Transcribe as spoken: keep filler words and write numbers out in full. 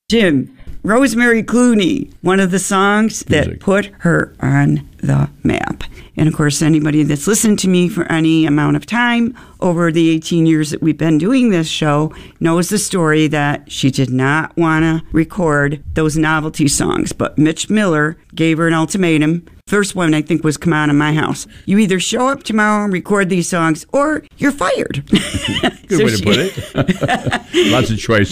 Jim, Rosemary Clooney, one of the songs that Music. put her on the map. And of course, anybody that's listened to me for any amount of time over the eighteen years that we've been doing this show knows the story that she did not want to record those novelty songs. But Mitch Miller gave her an ultimatum. First one, I think, was Come On in My House. You either show up tomorrow and record these songs or you're fired. Good So way to she- put it. Lots of choice.